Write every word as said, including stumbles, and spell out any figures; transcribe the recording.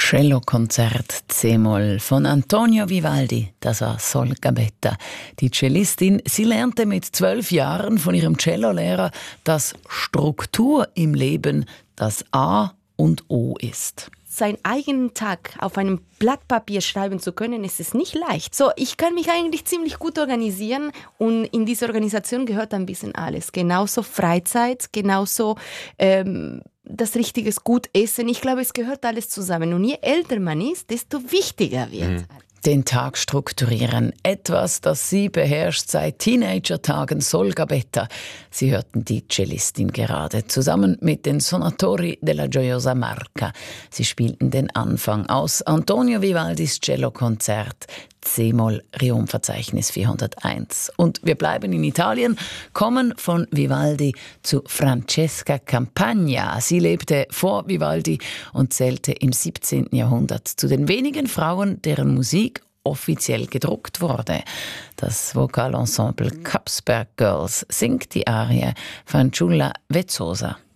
Cellokonzert C-Moll von Antonio Vivaldi, das war Sol Gabetta. Die Cellistin, sie lernte mit zwölf Jahren von ihrem Cellolehrer, dass Struktur im Leben das A und O ist. Seinen eigenen Tag auf einem Blatt Papier schreiben zu können, ist es nicht leicht. So, ich kann mich eigentlich ziemlich gut organisieren und in diese Organisation gehört ein bisschen alles. Genauso Freizeit, genauso ähm, das richtiges gut essen. Ich glaube, es gehört alles zusammen. Und je älter man ist, desto wichtiger wird mhm. Den Tag strukturieren. Etwas, das sie beherrscht seit Teenager-Tagen. Sol Gabetta. Sie hörten die Cellistin gerade zusammen mit den Sonatori della Gioiosa Marca. Sie spielten den Anfang aus Antonio Vivaldis Cellokonzert C-Moll Rionverzeichnis vierhunderteins. Und wir bleiben in Italien, kommen von Vivaldi zu Francesca Campagna. Sie lebte vor Vivaldi und zählte im siebzehnten Jahrhundert zu den wenigen Frauen, deren Musik offiziell gedruckt wurde. Das Vokalensemble Kapsberg Girls singt die Arie Fanciulla Vezzosa.